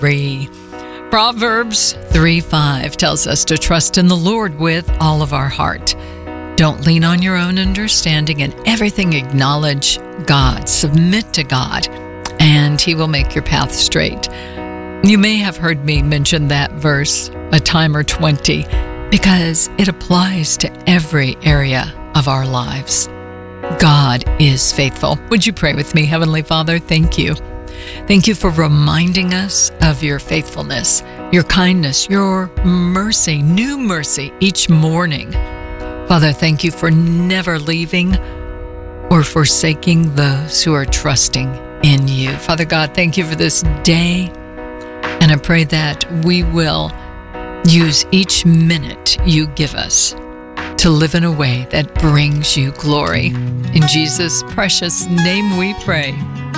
3. Proverbs 3:5 tells us to trust in the Lord with all of our heart. Don't lean on your own understanding. In everything acknowledge God. Submit to God, and He will make your path straight. You may have heard me mention that verse a time or 20 because it applies to every area of our lives. God is faithful. Would you pray with me? Heavenly Father, thank you. Thank you for reminding us of your faithfulness, your kindness, your mercy, new mercy each morning. Father, thank you for never leaving or forsaking those who are trusting in you. Father God, thank you for this day, and I pray that we will use each minute you give us to live in a way that brings you glory. In Jesus' precious name we pray.